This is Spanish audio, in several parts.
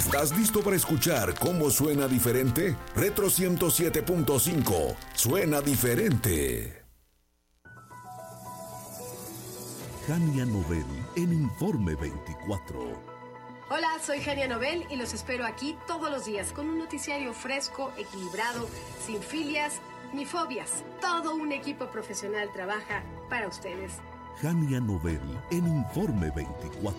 ¿Estás listo para escuchar cómo suena diferente? Retro 107.5. Suena diferente. Jania Nobel en Informe 24. Hola, soy Jania Nobel y los espero aquí todos los días con un noticiario fresco, equilibrado, sin filias ni fobias. Todo un equipo profesional trabaja para ustedes. Jania Nobel en Informe 24.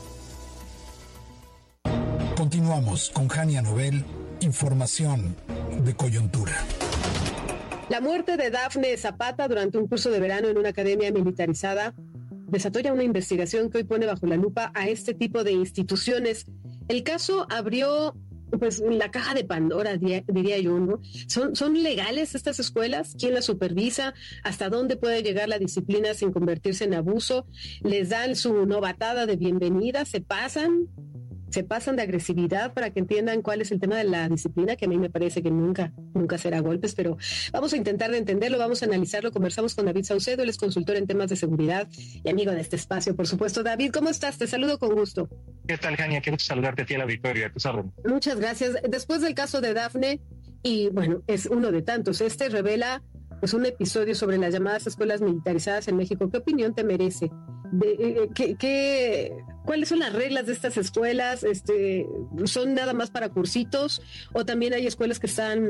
Continuamos con Jania Nobel, información de coyuntura. La muerte de Dafne Zapata durante un curso de verano en una academia militarizada desató ya una investigación que hoy pone bajo la lupa a este tipo de instituciones. El caso abrió pues la caja de Pandora, diría yo, ¿no? ¿Son legales estas escuelas? ¿Quién las supervisa? ¿Hasta dónde puede llegar la disciplina sin convertirse en abuso? ¿Les dan su novatada de bienvenida? ¿Se pasan de agresividad para que entiendan cuál es el tema de la disciplina, que a mí me parece que nunca será golpes, pero vamos a intentar de entenderlo, vamos a analizarlo. Conversamos con David Saucedo, él es consultor en temas de seguridad y amigo de este espacio, por supuesto. David, ¿cómo estás? Te saludo con gusto. ¿Qué tal, Jania? Qué gusto saludarte a ti, a la Victoria, a tus órdenes. Muchas gracias. Después del caso de Dafne, y bueno, es uno de tantos, revela pues un episodio sobre las llamadas escuelas militarizadas en México. ¿Qué opinión te merece? ¿Cuáles son las reglas de estas escuelas? ¿Son nada más para cursitos o también hay escuelas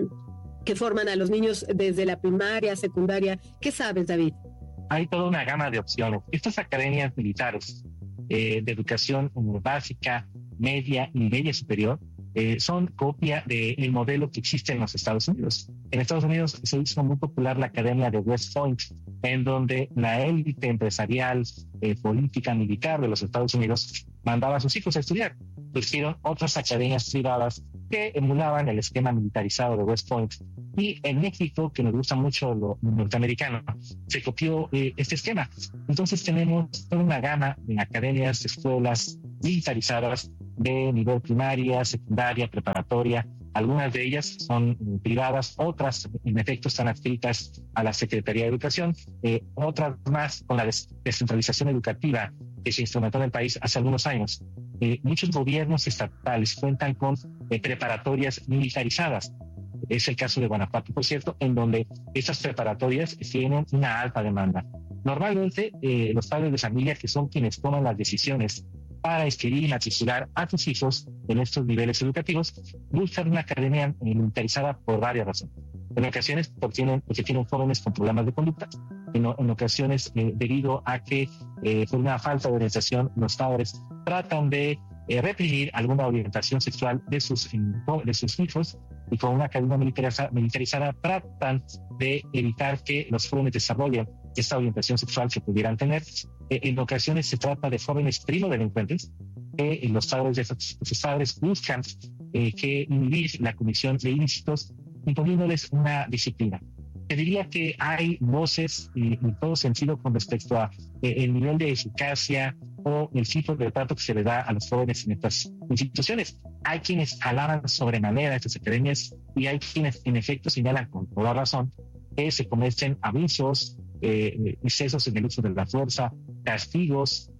que forman a los niños desde la primaria, secundaria? ¿Qué sabes, David? Hay toda una gama de opciones. Estas academias militares de educación básica, media y media superior son copia del modelo que existe en los Estados Unidos. En Estados Unidos se hizo muy popular la academia de West Point, en donde la élite empresarial, política, militar de los Estados Unidos mandaba a sus hijos a estudiar. Surgieron otras academias privadas que emulaban el esquema militarizado de West Point. Y en México, que nos gusta mucho lo norteamericano, se copió este esquema. Entonces tenemos toda una gama de academias, escuelas militarizadas de nivel primaria, secundaria, preparatoria. Algunas de ellas son privadas, otras en efecto están adscritas a la Secretaría de Educación, otras más con la descentralización educativa que se instrumentó en el país hace algunos años. Muchos gobiernos estatales cuentan con preparatorias militarizadas. Es el caso de Guanajuato, por cierto, en donde estas preparatorias tienen una alta demanda. Normalmente, los padres de familia, que son quienes toman las decisiones para inscribir y matricular a sus hijos en estos niveles educativos, buscan una academia militarizada por varias razones. En ocasiones porque tienen jóvenes con problemas de conducta, en ocasiones debido a que por una falta de orientación los padres tratan de reprimir alguna orientación sexual de sus hijos, y con una academia militarizada tratan de evitar que los jóvenes desarrollen esta orientación sexual que pudieran tener. En ocasiones se trata de jóvenes primodelincuentes que los padres de sus padres buscan que inhibir la comisión de ilícitos imponiéndoles una disciplina. Te diría que hay voces en todo sentido con respecto a el nivel de eficacia o el tipo de trato que se le da a los jóvenes en estas instituciones. Hay quienes alaban sobremanera estas academias y hay quienes en efecto señalan con toda razón que se cometen abusos, excesos en el uso de la fuerza, castigos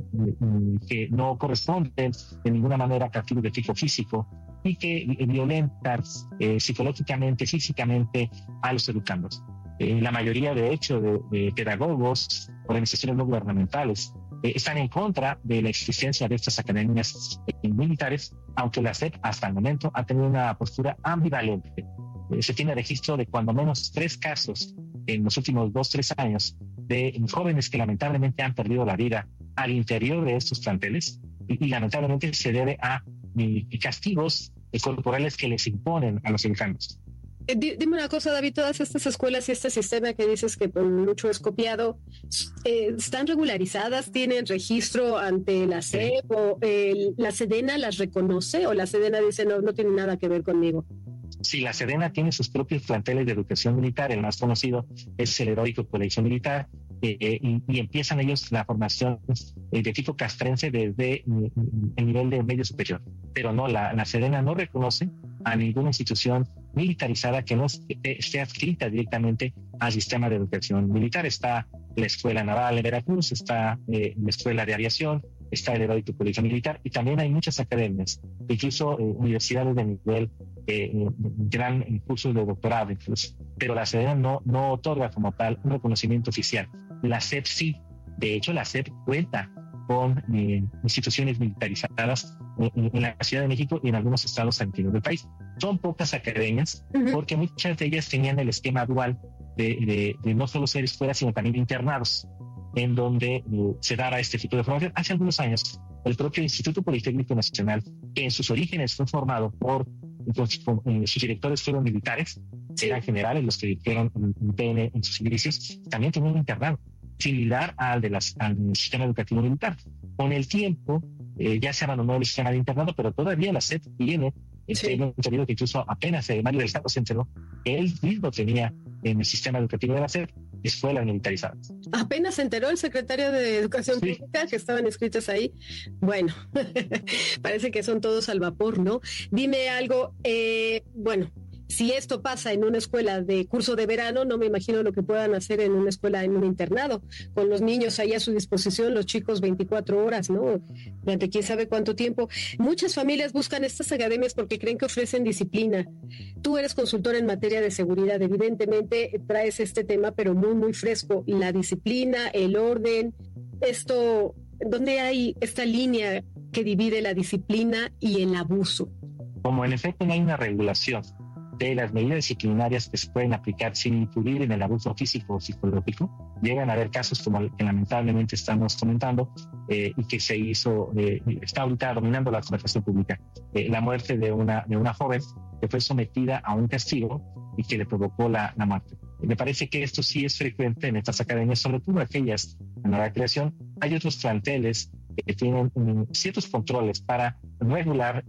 que no corresponden de ninguna manera a castigos de tipo físico y que violentan psicológicamente, físicamente a los educandos. La mayoría, de hecho, de pedagogos, organizaciones no gubernamentales, están en contra de la existencia de estas academias militares, aunque la SEP hasta el momento ha tenido una postura ambivalente. Se tiene registro de cuando menos 3 casos en los últimos 2-3 años de jóvenes que lamentablemente han perdido la vida al interior de estos planteles y lamentablemente se debe a castigos corporales que les imponen a los educandos. Dime una cosa, David, todas estas escuelas y este sistema que dices que por mucho es copiado, ¿están regularizadas? ¿Tienen registro ante la SEP? ¿O la Sedena las reconoce? ¿O la Sedena dice no tiene nada que ver conmigo? Sí, la Sedena tiene sus propios planteles de educación militar. El más conocido es el Heroico Colegio Militar, y empiezan ellos la formación de tipo castrense desde el nivel de medio superior. Pero no, la Sedena no reconoce a ninguna institución militarizada que no esté adscrita directamente al sistema de educación militar. Está la Escuela Naval en Veracruz, está la Escuela de Aviación, está el heroico colegio militar, y también hay muchas academias, incluso universidades de nivel gran cursos de doctorado incluso, pero la SEDENA no otorga como tal un reconocimiento oficial. La SEP sí. De hecho, la SEP cuenta con instituciones militarizadas en la Ciudad de México y en algunos estados antiguos del país. Son pocas academias, porque muchas de ellas tenían el esquema dual de no solo ser escuelas, sino también internados, en donde se daba este tipo de formación. Hace algunos años, el propio Instituto Politécnico Nacional, que en sus orígenes fue formado por sus directores fueron militares, eran generales los que dirigieron un PN en sus inicios, también tenía un internado similar al del sistema educativo militar. Con el tiempo ya se abandonó el sistema de internado, pero todavía la SEP tiene un periodo que incluso apenas Mario Delgado se enteró que él mismo tenía en el sistema educativo de la SEP escuelas militarizadas. Apenas se enteró el secretario de Educación Pública que estaban escritas ahí. Bueno, parece que son todos al vapor, ¿no? Dime algo, bueno, si esto pasa en una escuela de curso de verano, no me imagino lo que puedan hacer en una escuela, en un internado, con los niños ahí a su disposición, los chicos 24 horas, ¿no? Durante quién sabe cuánto tiempo. Muchas familias buscan estas academias porque creen que ofrecen disciplina. Tú eres consultor en materia de seguridad, evidentemente traes este tema, pero muy, muy fresco. La disciplina, el orden, esto, ¿dónde hay esta línea que divide la disciplina y el abuso? Como en efecto no hay una regulación de las medidas disciplinarias que se pueden aplicar sin incurrir en el abuso físico o psicológico, llegan a haber casos como el que lamentablemente estamos comentando y que se hizo, está ahorita dominando la conversación pública, la muerte de una joven que fue sometida a un castigo y que le provocó la muerte. Me parece que esto sí es frecuente en estas academias, sobre todo aquellas en nueva creación. Hay otros planteles que tienen ciertos controles para regular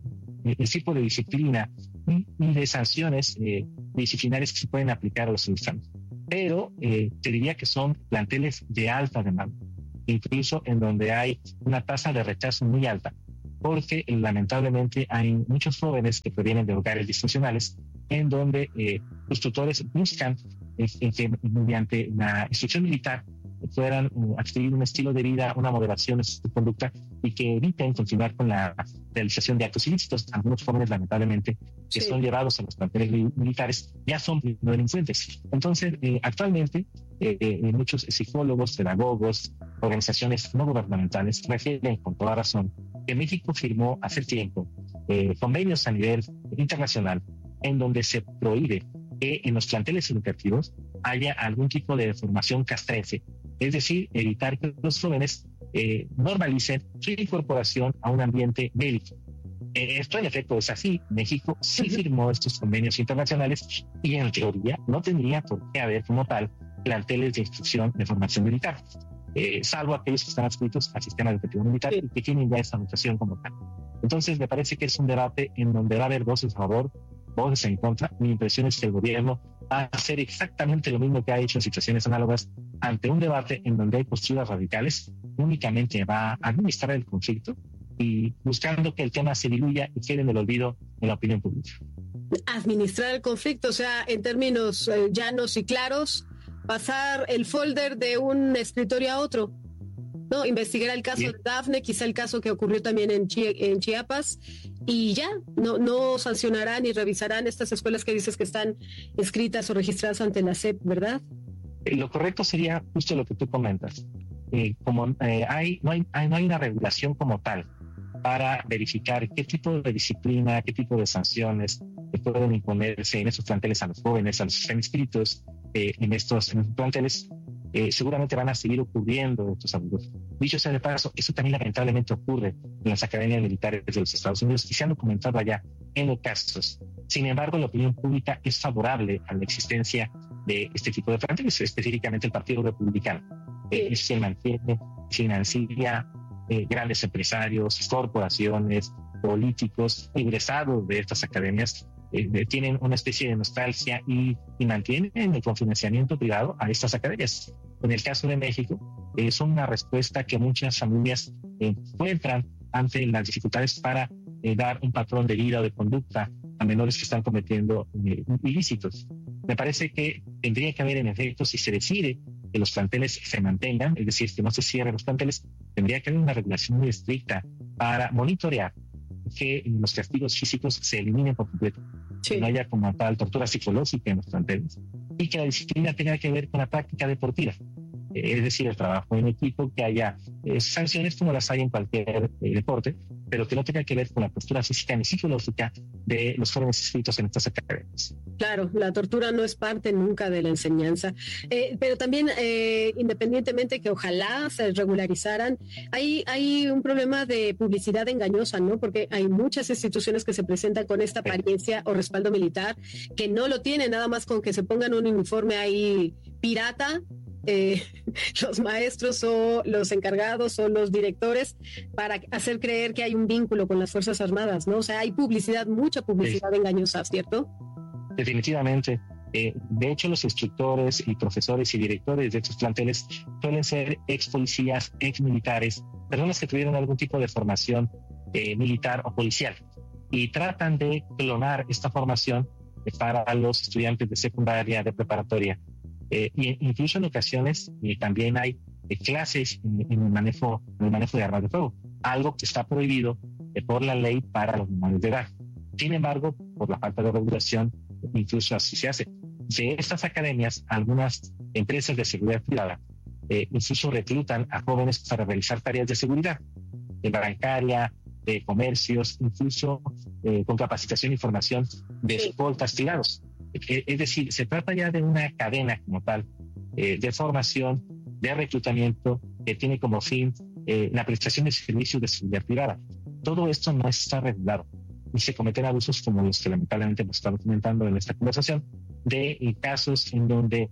el tipo de disciplina y de sanciones disciplinarias que se pueden aplicar a los estudiantes. Pero te diría que son planteles de alta demanda, incluso en donde hay una tasa de rechazo muy alta, porque lamentablemente hay muchos jóvenes que provienen de hogares disfuncionales en donde los tutores buscan que mediante la instrucción militar puedan adquirir un estilo de vida, una moderación en su conducta y que eviten continuar con la realización de actos ilícitos. Algunos jóvenes, lamentablemente, que son llevados a los planteles militares ya son delincuentes. Entonces, actualmente, muchos psicólogos, pedagogos, organizaciones no gubernamentales refieren con toda razón que México firmó hace tiempo convenios a nivel internacional en donde se prohíbe que en los planteles educativos haya algún tipo de formación castrense, es decir, evitar que los jóvenes normalicen su incorporación a un ambiente bélico. Esto en efecto es así. México sí firmó estos convenios internacionales y en teoría no tendría por qué haber como tal planteles de instrucción de formación militar, salvo aquellos que están adscritos al sistema educativo militar y que tienen ya esta notación como tal. Entonces me parece que es un debate en donde va a haber voces a favor, voces en contra. Mi impresión es que el gobierno va a hacer exactamente lo mismo que ha hecho en situaciones análogas ante un debate en donde hay posturas radicales. Únicamente va a administrar el conflicto y buscando que el tema se diluya y quede en el olvido de la opinión pública. Administrar el conflicto, o sea, en términos llanos y claros, pasar el folder de un escritorio a otro, ¿no? Investigar el caso de Dafne, quizá el caso que ocurrió también en Chiapas, y ya, no sancionarán ni revisarán estas escuelas que dices que están escritas o registradas ante la SEP, ¿verdad? Lo correcto sería justo lo que tú comentas. Como no hay una regulación como tal para verificar qué tipo de disciplina, qué tipo de sanciones pueden imponerse en esos planteles a los jóvenes, a los que están inscritos en estos planteles, seguramente van a seguir ocurriendo estos abusos. Dicho sea de paso, eso también lamentablemente ocurre en las academias militares de los Estados Unidos y se han documentado allá en los casos. Sin embargo, la opinión pública es favorable a la existencia de este tipo de planteles, específicamente el Partido Republicano. Se mantiene, financia grandes empresarios, corporaciones, políticos, egresados de estas academias, tienen una especie de nostalgia y mantienen el confinanciamiento privado a estas academias. En el caso de México, es una respuesta que muchas familias encuentran ante las dificultades para dar un patrón de vida o de conducta a menores que están cometiendo ilícitos. Me parece que tendría que haber, en efecto, si se decide que los planteles se mantengan, es decir, que no se cierren los planteles, tendría que haber una regulación muy estricta para monitorear que los castigos físicos se eliminen por completo, que no haya como tal tortura psicológica en los planteles y que la disciplina tenga que ver con la práctica deportiva. Es decir, el trabajo en equipo, que haya sanciones como las hay en cualquier deporte, pero que no tenga que ver con la postura física ni psicológica de los jóvenes inscritos en estas academias. Claro, la tortura no es parte nunca de la enseñanza, pero también independientemente que ojalá se regularizaran, hay un problema de publicidad engañosa, ¿no? Porque hay muchas instituciones que se presentan con esta apariencia o respaldo militar que no lo tienen, nada más con que se pongan un uniforme ahí pirata. Los maestros o los encargados o los directores para hacer creer que hay un vínculo con las Fuerzas Armadas, ¿no? O sea, hay publicidad, mucha publicidad engañosa, ¿cierto? Definitivamente. De hecho, los instructores y profesores y directores de estos planteles suelen ser ex policías, ex militares, personas que tuvieron algún tipo de formación militar o policial y tratan de clonar esta formación para los estudiantes de secundaria, de preparatoria. Incluso en ocasiones también hay clases en el manejo de armas de fuego, algo que está prohibido por la ley para los menores de edad. Sin embargo, por la falta de regulación, incluso así se hace. De estas academias, algunas empresas de seguridad privada incluso reclutan a jóvenes para realizar tareas de seguridad, de bancaria, de comercios, incluso con capacitación y formación de escoltas privados. Es decir, se trata ya de una cadena como tal de formación, de reclutamiento que tiene como fin la prestación de servicios de seguridad privada. Todo esto no está regulado y se cometen abusos como los que lamentablemente hemos estado comentando en esta conversación, de casos en donde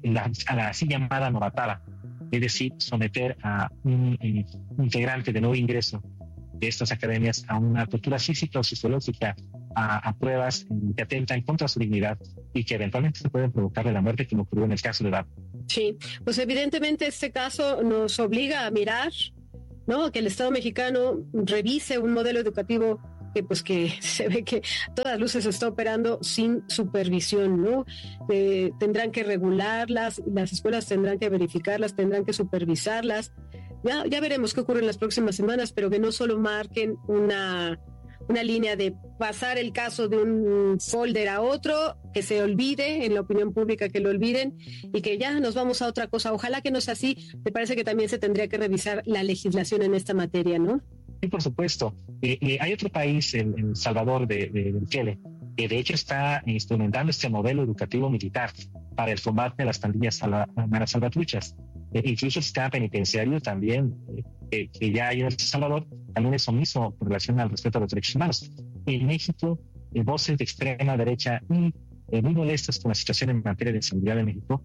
a la así llamada novatada, es decir, someter a un integrante de nuevo ingreso de estas academias a una tortura física o psicológica, a pruebas que atentan contra su dignidad y que eventualmente se pueden provocarle la muerte, como ocurrió en el caso de Dab. Sí, pues evidentemente este caso nos obliga a mirar, ¿no? Que el Estado mexicano revise un modelo educativo que se ve que a todas luces está operando sin supervisión, ¿no? Tendrán que regularlas, las escuelas tendrán que verificarlas, tendrán que supervisarlas. Ya veremos qué ocurre en las próximas semanas, pero que no solo marquen una línea de pasar el caso de un folder a otro, que se olvide en la opinión pública, que lo olviden y que ya nos vamos a otra cosa. Ojalá que no sea así. Me parece que también se tendría que revisar la legislación en esta materia, ¿no? Sí, por supuesto. Hay otro país, El Salvador de Bukele, que de hecho está instrumentando este modelo educativo militar para el combate a las pandillas salvatruchas. Incluso el sistema penitenciario también, que ya hay en El Salvador, también es omiso con relación al respeto a los derechos humanos. En México, voces de extrema derecha muy molestas con la situación en materia de seguridad de México,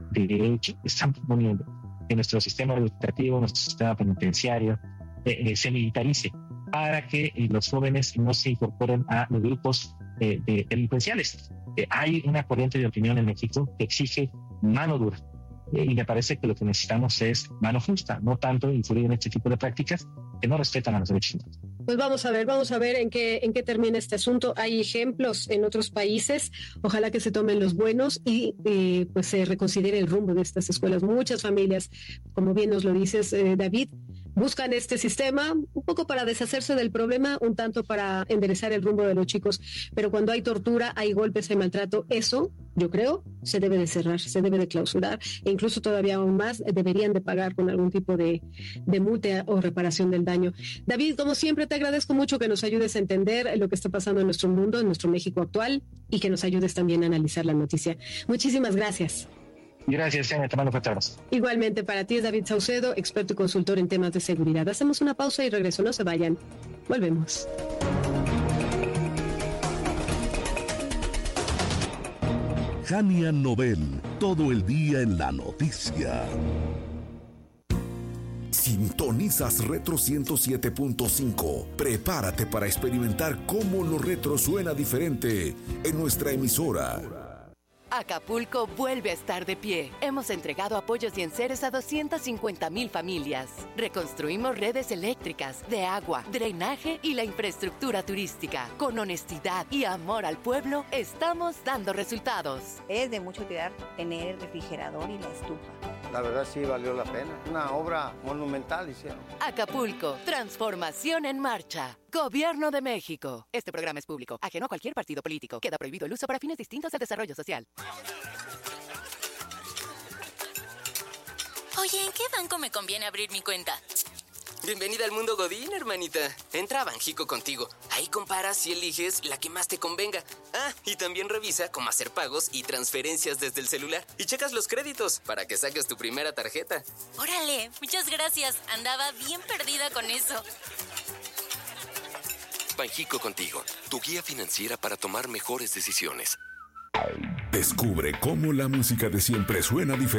de hecho, están proponiendo que nuestro sistema educativo, nuestro sistema penitenciario, se militarice para que los jóvenes no se incorporen a los grupos delincuenciales. Hay una corriente de opinión en México que exige mano dura. Y me parece que lo que necesitamos es mano justa, no tanto influir en este tipo de prácticas que no respetan a los derechos humanos. Pues vamos a ver en qué termina este asunto. Hay ejemplos en otros países, ojalá que se tomen los buenos y pues se reconsidere el rumbo de estas escuelas. Muchas familias, como bien nos lo dices, David, buscan este sistema un poco para deshacerse del problema, un tanto para enderezar el rumbo de los chicos, pero cuando hay tortura, hay golpes, hay maltrato, eso, yo creo, se debe de cerrar, se debe de clausurar e incluso todavía aún más deberían de pagar con algún tipo de multa o reparación del daño. David, como siempre, te agradezco mucho que nos ayudes a entender lo que está pasando en nuestro mundo, en nuestro México actual y que nos ayudes también a analizar la noticia. Muchísimas gracias. Gracias, Jaime. Te mando un fuerte abrazo. Igualmente para ti es David Saucedo, experto y consultor en temas de seguridad. Hacemos una pausa y regreso. No se vayan. Volvemos. Jania Nobel, todo el día en la noticia. Sintonizas Retro 107.5. Prepárate para experimentar cómo lo retro suena diferente en nuestra emisora. Acapulco vuelve a estar de pie. Hemos entregado apoyos y enseres a 250,000 familias. Reconstruimos redes eléctricas, de agua, drenaje y la infraestructura turística. Con honestidad y amor al pueblo, estamos dando resultados. Es de mucha utilidad tener el refrigerador y la estufa. la verdad sí valió la pena. Una obra monumental hicieron. Acapulco, transformación en marcha. Gobierno de México. Este programa es público, ajeno a cualquier partido político. Queda prohibido el uso para fines distintos al desarrollo social. Oye, ¿en qué banco me conviene abrir mi cuenta? Bienvenida al mundo Godín, hermanita. Entra a Banjico contigo. Ahí comparas y eliges la que más te convenga. Ah, y también revisa cómo hacer pagos y transferencias desde el celular. Y checas los créditos para que saques tu primera tarjeta. Órale, muchas gracias. Andaba bien perdida con eso. Banjico contigo, tu guía financiera para tomar mejores decisiones. Descubre cómo la música de siempre suena diferente.